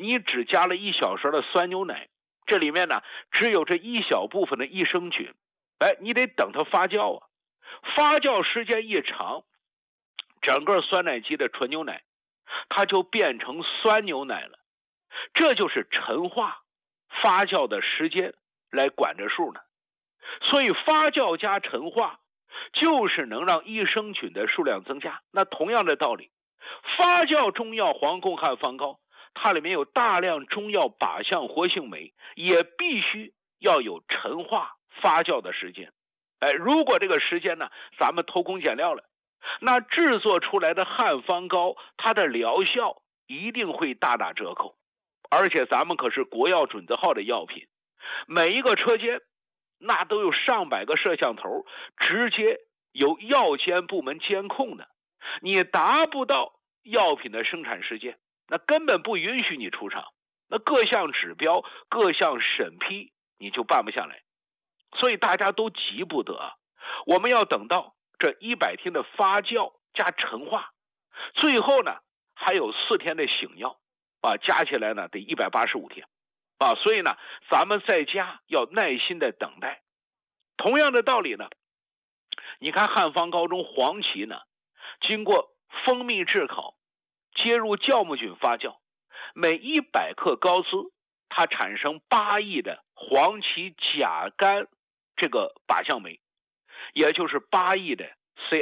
你只加了1小勺的酸牛奶，这里面呢只有这一小部分的益生菌，你得等它发酵啊，发酵时间一长，整个酸奶机的纯牛奶它就变成酸牛奶了，这就是陈化发酵的时间来管着数呢。所以发酵加陈化就是能让益生菌的数量增加。那同样的道理，发酵中药黄宫汉方膏它里面有大量中药靶向活性酶，也必须要有陈化发酵的时间。如果这个时间呢咱们偷工减料了，那制作出来的汉方膏它的疗效一定会大打折扣。而且咱们可是国药准字号的药品，每一个车间那都有上百个摄像头，直接由药监部门监控的，你达不到药品的生产时间，那根本不允许你出厂，那各项指标各项审批你就办不下来。所以大家都急不得，我们要等到这100天的发酵加陈化，最后呢还有4天的醒药加起来呢得185天所以呢咱们在家要耐心的等待。同样的道理呢，你看汉方膏中黄芪呢，经过蜂蜜炙烤，接入酵母菌发酵，每100克膏汁它产生8亿的黄芪甲苷这个靶向酶，也就是8亿的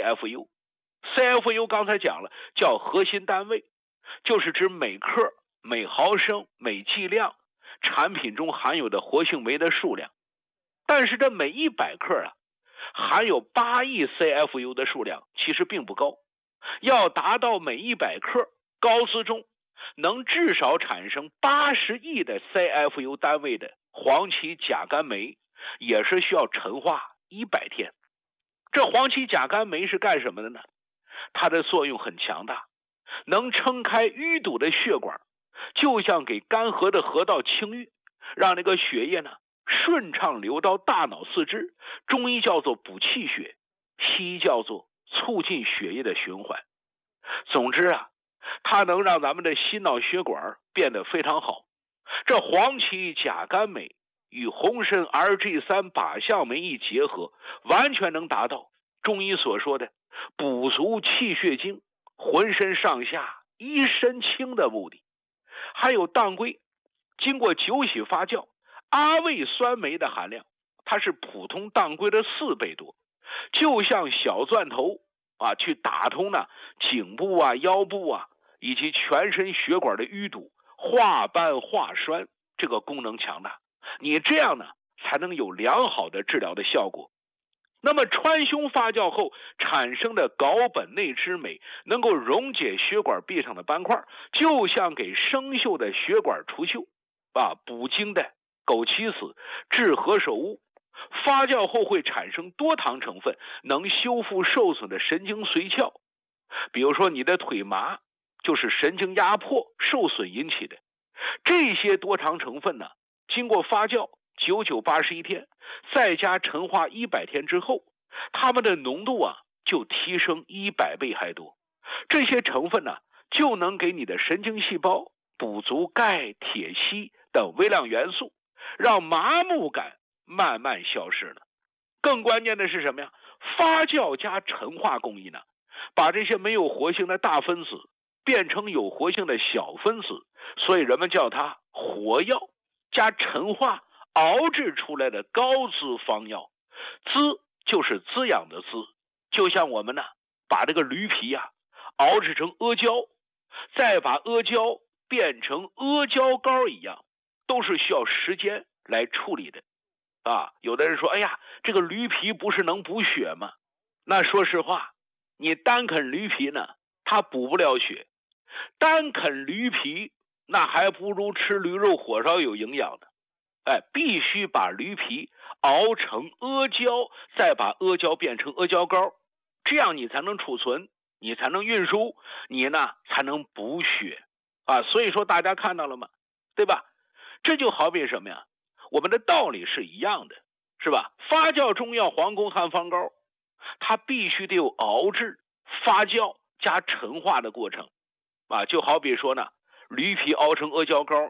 CFU。CFU 刚才讲了叫核心单位，就是指每克、每毫升、每剂量产品中含有的活性酶的数量。但是这每100克含有8亿 CFU 的数量其实并不高，要达到每100克膏汁中能至少产生80亿的 CFU 单位的黄芪甲苷酶，也是需要陈化100天。这黄芪甲苷酶是干什么的呢？它的作用很强大，能撑开淤堵的血管，就像给干涸的河道清淤，让那个血液呢顺畅流到大脑四肢。中医叫做补气血，西医叫做促进血液的循环。总之它能让咱们的心脑血管变得非常好。这黄芪甲苷酶与红参 RG3 靶向酶一结合，完全能达到中医所说的补足气血精，浑身上下一身轻的目的。还有当归，经过酒洗发酵，阿魏酸酶的含量它是普通当归的4倍多，就像小钻头去打通呢颈部腰部以及全身血管的淤堵，化斑化栓，这个功能强大。你这样呢才能有良好的治疗的效果。那么川芎发酵后产生的睾苯内酯酶能够溶解血管壁上的斑块，就像给生锈的血管除锈补精的枸杞子、治何首乌。发酵后会产生多糖成分，能修复受损的神经髓鞘。比如说你的腿麻，就是神经压迫受损引起的。这些多糖成分呢，经过发酵99、81天，再加陈化100天之后，它们的浓度就提升100倍还多。这些成分呢，就能给你的神经细胞补足钙、铁、硒等微量元素，让麻木感慢慢消失了。更关键的是什么呀？发酵加陈化工艺呢，把这些没有活性的大分子变成有活性的小分子，所以人们叫它活药。加陈化熬制出来的高滋方药，滋就是滋养的滋，就像我们呢把这个驴皮熬制成阿胶，再把阿胶变成阿胶膏一样，都是需要时间来处理的有的人说，哎呀，这个驴皮不是能补血吗？那说实话，你单啃驴皮呢，它补不了血。单啃驴皮那还不如吃驴肉火烧有营养呢。必须把驴皮熬成阿胶，再把阿胶变成阿胶膏，这样你才能储存，你才能运输，你呢才能补血所以说大家看到了吗？对吧？这就好比什么呀？我们的道理是一样的，是吧？发酵中药黄宫汉方膏，它必须得有熬制、发酵加陈化的过程就好比说呢，驴皮熬成阿胶膏，